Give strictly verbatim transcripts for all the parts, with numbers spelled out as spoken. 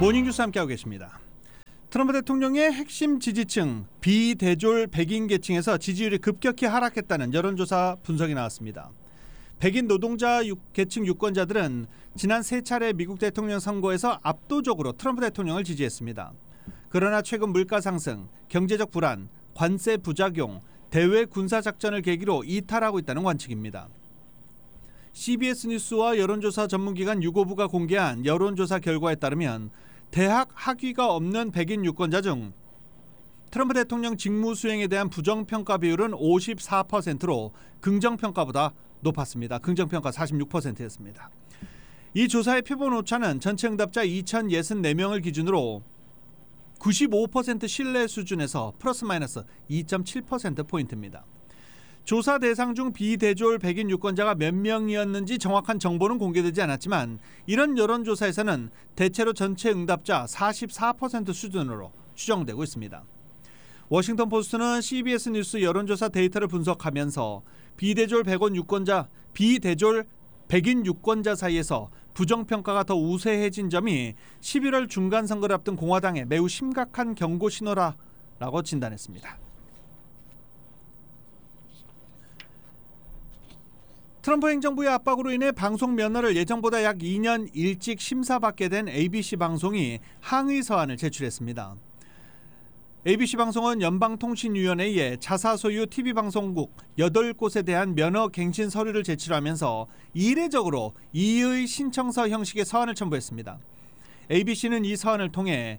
모닝뉴스 함께하고 계십니다. 트럼프 대통령의 핵심 지지층 비대졸 백인 계층에서 지지율이 급격히 하락했다는 여론조사 분석이 나왔습니다. 백인 노동자 계층 유권자들은 지난 세 차례 미국 대통령 선거에서 압도적으로 트럼프 대통령을 지지했습니다. 그러나 최근 물가 상승, 경제적 불안, 관세 부작용, 대외 군사작전을 계기로 이탈하고 있다는 관측입니다. 씨비에스 뉴스와 여론조사 전문기관 유고부가 공개한 여론조사 결과에 따르면 대학 학위가 없는 백인 유권자 중 트럼프 대통령 직무 수행에 대한 부정평가 비율은 오십사 퍼센트로 긍정평가보다 높았습니다. 긍정평가 사십육 퍼센트였습니다. 이 조사의 표본 오차는 전체 응답자 이천육십사 명을 기준으로 구십오 퍼센트 신뢰 수준에서 플러스 마이너스 이 점 칠 퍼센트포인트입니다. 조사 대상 중 비대졸 백인 유권자가 몇 명이었는지 정확한 정보는 공개되지 않았지만 이런 여론조사에서는 대체로 전체 응답자 사십사 퍼센트 수준으로 추정되고 있습니다. 워싱턴 포스트는 씨비에스 뉴스 여론조사 데이터를 분석하면서 비대졸 백인 유권자, 비대졸 백인 유권자 사이에서 부정평가가 더 우세해진 점이 십일월 중간 선거를 앞둔 공화당에 매우 심각한 경고 신호라고 진단했습니다. 트럼프 행정부의 압박으로 인해 방송 면허를 예정보다 약 이 년 일찍 심사받게 된 에이비씨 방송이 항의 서한을 제출했습니다. 에이비씨 방송은 연방통신위원회에 자사 소유 티비 방송국 여덟 곳에 대한 면허 갱신 서류를 제출하면서 이례적으로 이의 신청서 형식의 서한을 첨부했습니다. 에이비씨는 이 서한을 통해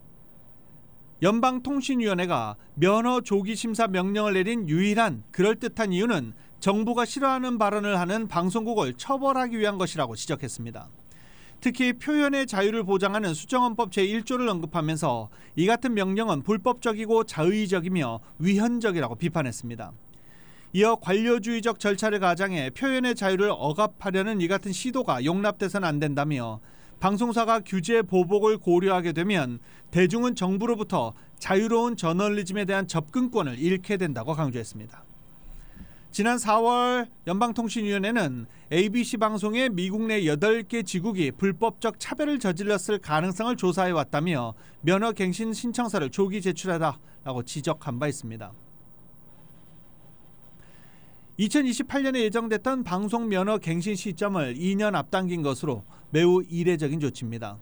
연방통신위원회가 면허 조기 심사 명령을 내린 유일한 그럴듯한 이유는 정부가 싫어하는 발언을 하는 방송국을 처벌하기 위한 것이라고 지적했습니다. 특히 표현의 자유를 보장하는 수정헌법 제일 조를 언급하면서 이 같은 명령은 불법적이고 자의적이며 위헌적이라고 비판했습니다. 이어 관료주의적 절차를 가장해 표현의 자유를 억압하려는 이 같은 시도가 용납돼서는 안 된다며 방송사가 규제 보복을 고려하게 되면 대중은 정부로부터 자유로운 저널리즘에 대한 접근권을 잃게 된다고 강조했습니다. 지난 사월 연방통신위원회는 에이비씨 방송의 미국 내 여덟 개 지국이 불법적 차별을 저질렀을 가능성을 조사해왔다며 면허 갱신 신청서를 조기 제출하라고 지적한 바 있습니다. 이천이십팔 년에 예정됐던 방송 면허 갱신 시점을 이 년 앞당긴 것으로 매우 이례적인 조치입니다.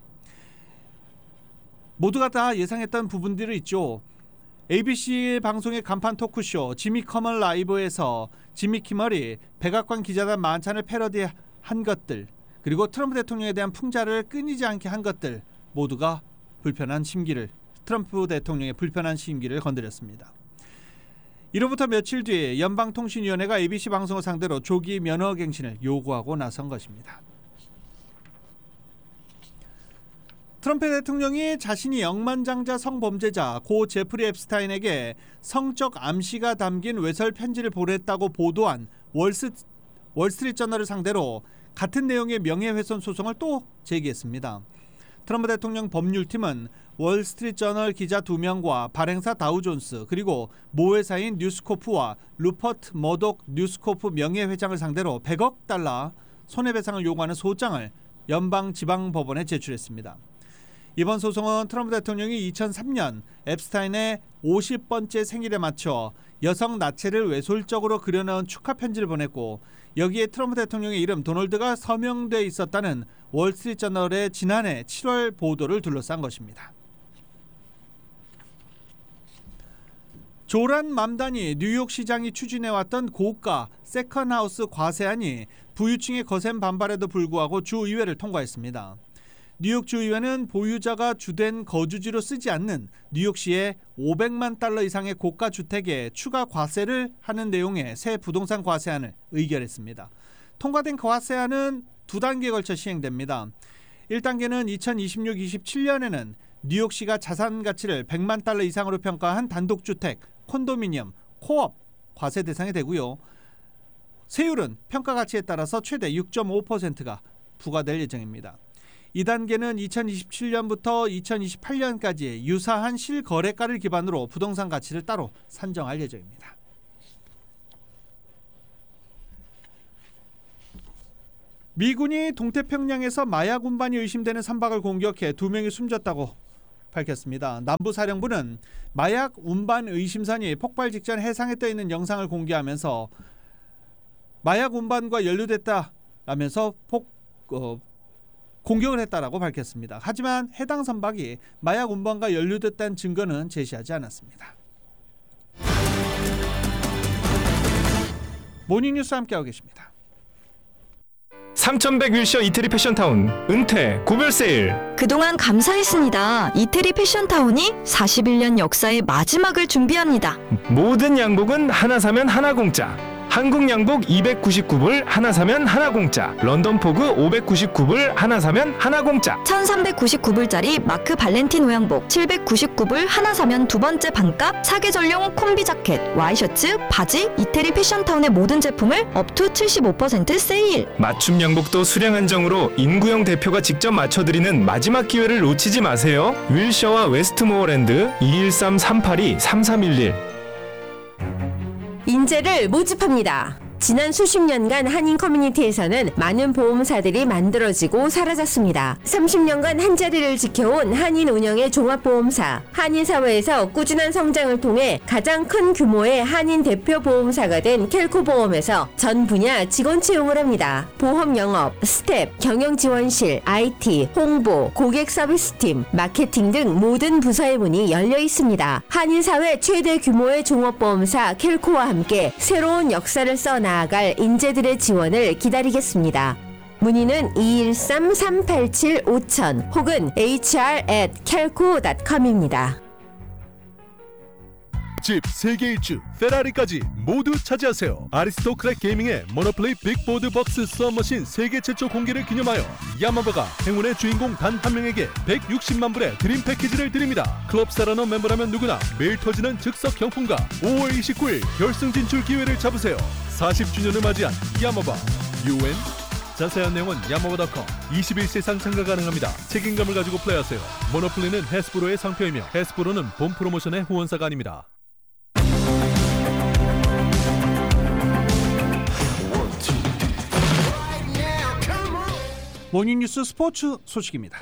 모두가 다 예상했던 부분들이 있죠. 에이비씨 방송의 간판 토크쇼 지미 커먼 라이브에서 지미 키멀이 백악관 기자단 만찬을 패러디한 것들, 그리고 트럼프 대통령에 대한 풍자를 끊이지 않게 한 것들 모두가 불편한 심기를 트럼프 대통령의 불편한 심기를 건드렸습니다. 이로부터 며칠 뒤에 연방통신위원회가 에이비씨 방송을 상대로 조기 면허 갱신을 요구하고 나선 것입니다. 트럼프 대통령이 자신이 억만장자 성범죄자 고 제프리 앱스타인에게 성적 암시가 담긴 외설 편지를 보냈다고 보도한 월스, 월스트리트저널을 상대로 같은 내용의 명예훼손 소송을 또 제기했습니다. 트럼프 대통령 법률팀은 월스트리트저널 기자 두 명과 발행사 다우존스 그리고 모회사인 뉴스코프와 루퍼트 머독 뉴스코프 명예회장을 상대로 백억 달러 손해배상을 요구하는 소장을 연방지방법원에 제출했습니다. 이번 소송은 트럼프 대통령이 이천삼 년 앱스타인의 오십 번째 생일에 맞춰 여성 나체를 외솔적으로 그려넣은 축하 편지를 보냈고 여기에 트럼프 대통령의 이름 도널드가 서명돼 있었다는 월스트리트저널의 지난해 칠월 보도를 둘러싼 것입니다. 조란 맘다니 뉴욕시장이 추진해왔던 고가 세컨하우스 과세안이 부유층의 거센 반발에도 불구하고 주의회를 통과했습니다. 뉴욕 주의회는 보유자가 주된 거주지로 쓰지 않는 뉴욕시의 오백만 달러 이상의 고가 주택에 추가 과세를 하는 내용의 새 부동산 과세안을 의결했습니다. 통과된 과세안은 두 단계에 걸쳐 시행됩니다. 일 단계는 이천이십육 이십칠 년에는 뉴욕시가 자산 가치를 백만 달러 이상으로 평가한 단독주택, 콘도미니엄, 코업 과세 대상이 되고요. 세율은 평가 가치에 따라서 최대 육 점 오 퍼센트가 부과될 예정입니다. 이 단계는 이천이십칠 년부터 이천이십팔 년까지의 유사한 실거래가를 기반으로 부동산 가치를 따로 산정할 예정입니다. 미군이 동태평양에서 마약 운반이 의심되는 선박을 공격해 두 명이 숨졌다고 밝혔습니다. 남부사령부는 마약 운반 의심선이 폭발 직전 해상에 떠 있는 영상을 공개하면서 마약 운반과 연루됐다라면서 폭 어, 공격을 했다라고 밝혔습니다. 하지만 해당 선박이 마약 운반과 연루됐다는 증거는 제시하지 않았습니다. 모닝뉴스 함께하고 계십니다. 삼천백 윌셔 이태리 패션타운 은퇴 고별 세일. 그동안 감사했습니다. 이태리 패션타운이 사십일 년 역사의 마지막을 준비합니다. 모든 양복은 하나 사면 하나 공짜. 한국 양복 이백구십구 불 하나 사면 하나 공짜. 런던 포그 오백구십구 불 하나 사면 하나 공짜. 천삼백구십구 불짜리 마크 발렌티노 양복 칠백구십구 불 하나 사면 두 번째 반값. 사계절용 콤비 자켓, 와이셔츠, 바지, 이태리 패션타운의 모든 제품을 업투 칠십오 퍼센트 세일. 맞춤 양복도 수량 한정으로 임구영 대표가 직접 맞춰드리는 마지막 기회를 놓치지 마세요. 윌셔와 웨스트모어랜드 이일삼 삼팔이 삼삼일일. 인재를 모집합니다. 지난 수십 년간 한인 커뮤니티에서는 많은 보험사들이 만들어지고 사라졌습니다. 삼십 년간 한자리를 지켜온 한인 운영의 종합보험사, 한인 사회에서 꾸준한 성장을 통해 가장 큰 규모의 한인 대표 보험사가 된 켈코보험에서 전 분야 직원 채용을 합니다. 보험 영업, 스텝, 경영지원실, 아이티, 홍보, 고객 서비스팀, 마케팅 등 모든 부서의 문이 열려 있습니다. 한인 사회 최대 규모의 종합보험사 켈코와 함께 새로운 역사를 써 나아갈 인재들의 지원을 기다리겠습니다. 문의는 이일삼 삼팔칠 오천 혹은 에이치알 앳 켈코 닷 컴입니다. 집, 세계 일주, 페라리까지 모두 차지하세요. 아리스토크랙 게이밍의 모노플레이 빅보드 박스 수업머신 세계 최초 공개를 기념하여 야마바가 행운의 주인공 단 한 명에게 백육십만 불의 드림 패키지를 드립니다. 클럽 사라너 멤버라면 누구나 매일 터지는 즉석 경품과 오월 이십구일 결승 진출 기회를 잡으세요. 사십 주년을 맞이한 야마바 유엔. 자세한 내용은 야마바 닷컴. 이십일 세 이상 참가 가능합니다. 책임감을 가지고 플레이하세요. 모노플레이는 해스브로의 상표이며 해스브로는 본 프로모션의 후원사가 아닙니다. 모닝뉴스 스포츠 소식입니다.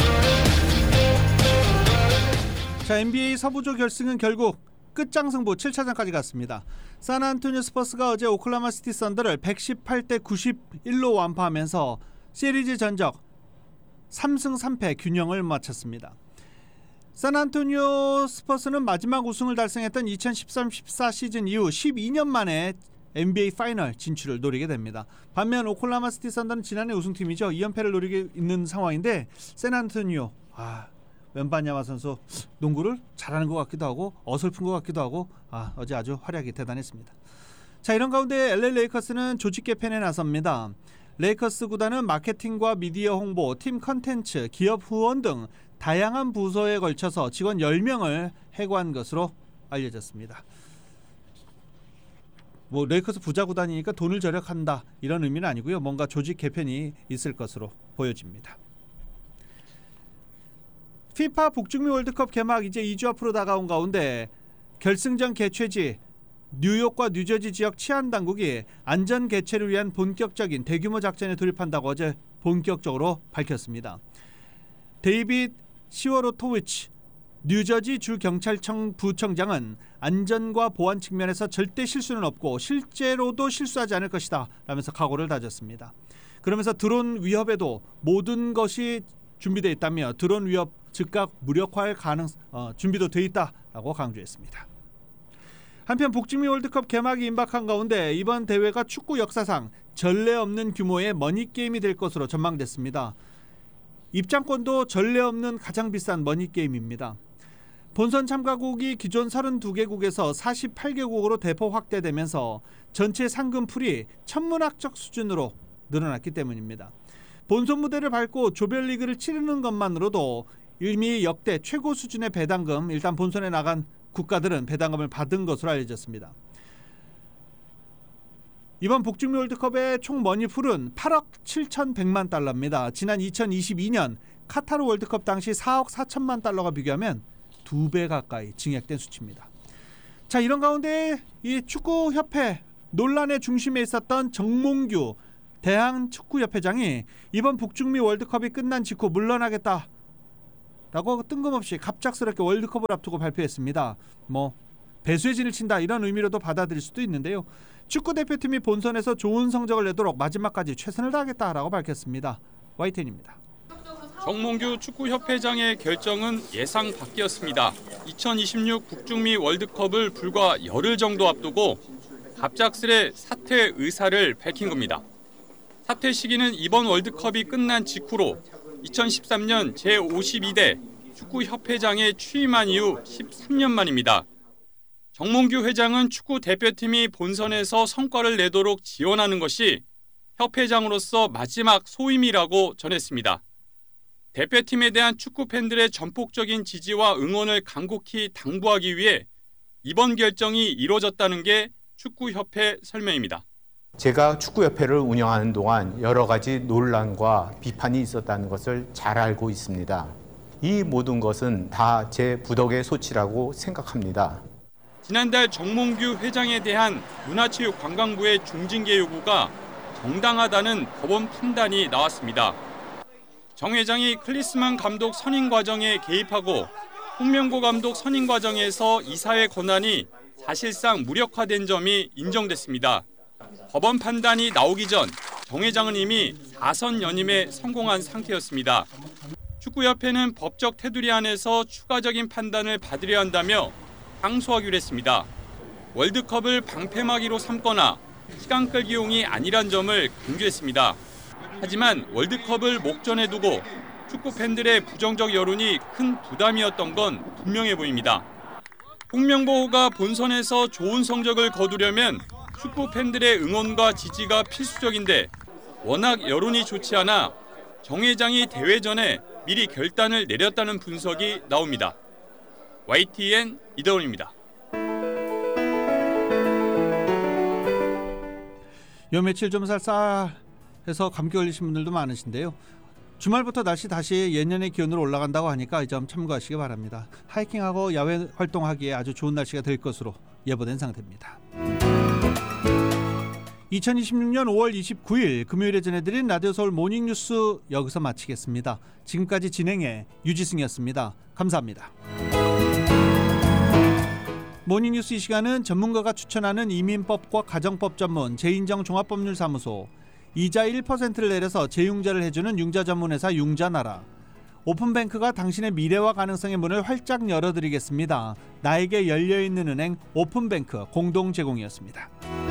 자, 엔비에이 서부조 결승은 결국 끝장승부 칠 차전까지 갔습니다. 샌안토니오 스퍼스가 어제 오클라호마 시티 선더를 백십팔 대 구십일로 완파하면서 시리즈 전적 삼승 삼패 균형을 맞췄습니다. 샌안토니오 스퍼스는 마지막 우승을 달성했던 이천십삼 십사 시즌 이후 십이 년 만에 엔비에이 파이널 진출을 노리게 됩니다. 반면 오클라호마 시티 선더는 지난해 우승팀이죠. 이 연패를 노리고 있는 상황인데 샌안토니오 아, 웬바냐마 선수 농구를 잘하는 것 같기도 하고 어설픈 것 같기도 하고 아, 어제 아주 활약이 대단했습니다. 자, 이런 가운데 엘에이 레이커스는 조직 개편에 나섭니다. 레이커스 구단은 마케팅과 미디어 홍보, 팀 컨텐츠, 기업 후원 등 다양한 부서에 걸쳐서 직원 열 명을 해고한 것으로 알려졌습니다. 뭐 레이커스 부자 구단이니까 돈을 절약한다 이런 의미는 아니고요. 뭔가 조직 개편이 있을 것으로 보여집니다. 피파 북중미 월드컵 개막 이제 이 주 앞으로 다가온 가운데 결승전 개최지 뉴욕과 뉴저지 지역 치안 당국이 안전 개최를 위한 본격적인 대규모 작전에 돌입한다고 어제 본격적으로 밝혔습니다. 데이빗 시워로토위치 뉴저지 주 경찰청 부청장은 안전과 보안 측면에서 절대 실수는 없고 실제로도 실수하지 않을 것이다 라면서 각오를 다졌습니다. 그러면서 드론 위협에도 모든 것이 준비되어 있다며 드론 위협 즉각 무력화할 가능 어, 준비도 되어 있다라고 강조했습니다. 한편 북중미 월드컵 개막이 임박한 가운데 이번 대회가 축구 역사상 전례 없는 규모의 머니게임이 될 것으로 전망됐습니다. 입장권도 전례 없는 가장 비싼 머니게임입니다. 본선 참가국이 기존 서른두 개국에서 사십팔 개국으로 대폭 확대되면서 전체 상금풀이 천문학적 수준으로 늘어났기 때문입니다. 본선 무대를 밟고 조별리그를 치르는 것만으로도 이미 역대 최고 수준의 배당금, 일단 본선에 나간 국가들은 배당금을 받은 것으로 알려졌습니다. 이번 북중미 월드컵의 총 머니풀은 팔억 칠천백만 달러입니다. 지난 이천이십이 년 카타르 월드컵 당시 사억 사천만 달러가 비교하면 두 배 가까이 증액된 수치입니다. 자, 이런 가운데 이 축구협회 논란의 중심에 있었던 정몽규 대한축구협회장이 이번 북중미 월드컵이 끝난 직후 물러나겠다 라고 뜬금없이 갑작스럽게 월드컵을 앞두고 발표했습니다. 뭐 배수의 진을 친다 이런 의미로도 받아들일 수도 있는데요. 축구대표팀이 본선에서 좋은 성적을 내도록 마지막까지 최선을 다하겠다라고 밝혔습니다. 와이텐입니다. 정몽규 축구협회장의 결정은 예상 밖이었습니다. 이천이십육 북중미 월드컵을 불과 열흘 정도 앞두고 갑작스레 사퇴 의사를 밝힌 겁니다. 사퇴 시기는 이번 월드컵이 끝난 직후로 이천십삼 년 제오십이 대 축구협회장에 취임한 이후 십삼 년 만입니다. 정몽규 회장은 축구 대표팀이 본선에서 성과를 내도록 지원하는 것이 협회장으로서 마지막 소임이라고 전했습니다. 대표팀에 대한 축구 팬들의 전폭적인 지지와 응원을 간곡히 당부하기 위해 이번 결정이 이뤄졌다는 게 축구협회 설명입니다. 제가 축구협회를 운영하는 동안 여러 가지 논란과 비판이 있었다는 것을 잘 알고 있습니다. 이 모든 것은 다 제 부덕의 소치라고 생각합니다. 지난달 정몽규 회장에 대한 문화체육관광부의 중징계 요구가 정당하다는 법원 판단이 나왔습니다. 정 회장이 클리스만 감독 선임 과정에 개입하고 홍명보 감독 선임 과정에서 이사회 권한이 사실상 무력화된 점이 인정됐습니다. 법원 판단이 나오기 전 정 회장은 이미 사 선 연임에 성공한 상태였습니다. 축구협회는 법적 테두리 안에서 추가적인 판단을 받으려 한다며 항소하기로 했습니다. 월드컵을 방패막이로 삼거나 시간 끌기용이 아니란 점을 강조했습니다. 하지만 월드컵을 목전에 두고 축구 팬들의 부정적 여론이 큰 부담이었던 건 분명해 보입니다. 홍명보가 본선에서 좋은 성적을 거두려면 축구 팬들의 응원과 지지가 필수적인데 워낙 여론이 좋지 않아 정 회장이 대회 전에 미리 결단을 내렸다는 분석이 나옵니다. 와이티엔 이더원입니다. 요 며칠 좀 쌀쌀해서 감기 걸리신 분들도 많으신데요. 주말부터 날씨 다시 예년의 기온으로 올라간다고 하니까 이 점 참고하시기 바랍니다. 하이킹하고 야외 활동하기에 아주 좋은 날씨가 될 것으로 예보된 상태입니다. 이천이십육 년 오월 이십구일 금요일에 전해드린 라디오 서울 모닝뉴스 여기서 마치겠습니다. 지금까지 진행해 유지승이었습니다. 감사합니다. 모닝뉴스 이 시간은 전문가가 추천하는 이민법과 가정법 전문 제인정 종합법률사무소, 이자 일 퍼센트를 내려서 재융자를 해주는 융자 전문회사 융자나라, 오픈뱅크가 당신의 미래와 가능성의 문을 활짝 열어드리겠습니다. 나에게 열려있는 은행 오픈뱅크 공동 제공이었습니다.